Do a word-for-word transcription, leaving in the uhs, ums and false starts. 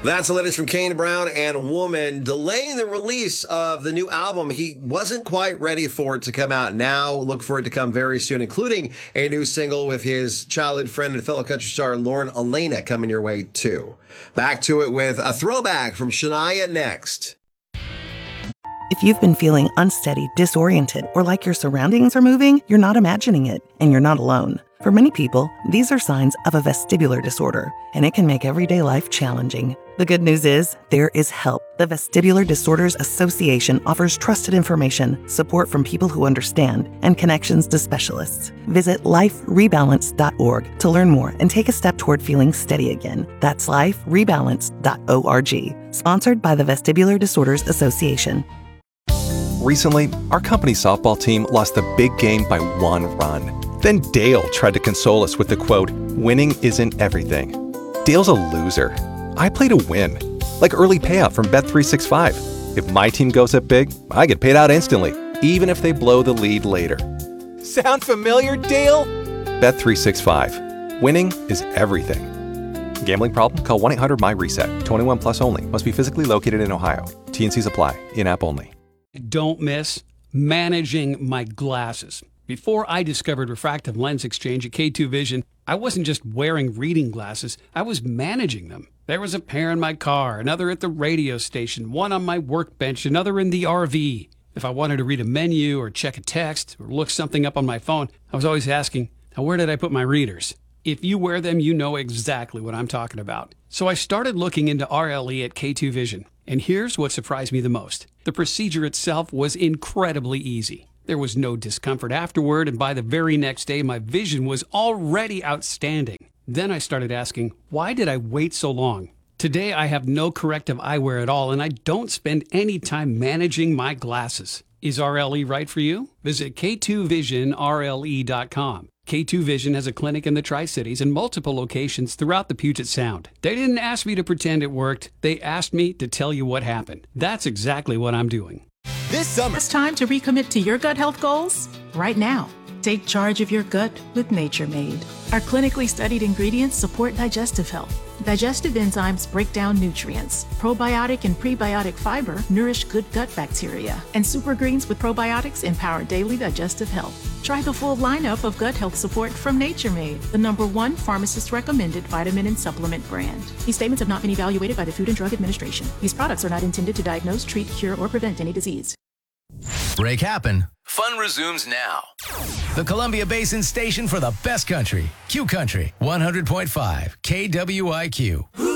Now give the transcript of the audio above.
That's the latest from Kane Brown and Woman, delaying the release of the new album. He wasn't quite ready for it to come out. Now look for it to come very soon, including a new single with his childhood friend and fellow country star Lauren Elena coming your way too. Back to it with a throwback from Shania next. If you've been feeling unsteady, disoriented, or like your surroundings are moving, you're not imagining it, and you're not alone. For many people, these are signs of a vestibular disorder, and it can make everyday life challenging. The good news is, there is help. The Vestibular Disorders Association offers trusted information, support from people who understand, and connections to specialists. Visit life rebalance dot org to learn more and take a step toward feeling steady again. That's life rebalance dot org. Sponsored by the Vestibular Disorders Association. Recently, our company softball team lost the big game by one run. Then Dale tried to console us with the quote, "Winning isn't everything." Dale's a loser. I play to win, like early payout from Bet three sixty-five. If my team goes up big, I get paid out instantly, even if they blow the lead later. Sound familiar, Dale? Bet three sixty-five. Winning is everything. Gambling problem? Call one eight hundred my reset. twenty-one plus only. Must be physically located in Ohio. T and Cs apply. In-app only. Don't miss managing my glasses. Before I discovered refractive lens exchange at K two Vision, I wasn't just wearing reading glasses, I was managing them. There was a pair in my car, another at the radio station, one on my workbench, another in the R V. If I wanted to read a menu or check a text or look something up on my phone, I was always asking, now where did I put my readers? If you wear them, you know exactly what I'm talking about. So I started looking into R L E at K two Vision. And here's what surprised me the most. The procedure itself was incredibly easy. There was no discomfort afterward, and by the very next day, my vision was already outstanding. Then I started asking, why did I wait so long? Today, I have no corrective eyewear at all, and I don't spend any time managing my glasses. Is R L E right for you? Visit K two vision R L E dot com. K two Vision has a clinic in the Tri-Cities and multiple locations throughout the Puget Sound. They didn't ask me to pretend it worked. They asked me to tell you what happened. That's exactly what I'm doing. This summer, it's time to recommit to your gut health goals right now. Take charge of your gut with Nature Made. Our clinically studied ingredients support digestive health. Digestive enzymes break down nutrients. Probiotic and prebiotic fiber nourish good gut bacteria. And super greens with probiotics empower daily digestive health. Try the full lineup of gut health support from Nature Made, the number one pharmacist-recommended vitamin and supplement brand. These statements have not been evaluated by the Food and Drug Administration. These products are not intended to diagnose, treat, cure, or prevent any disease. break happen. Fun resumes now. The Columbia Basin station for the best country. Q Country, one hundred point five K W I Q.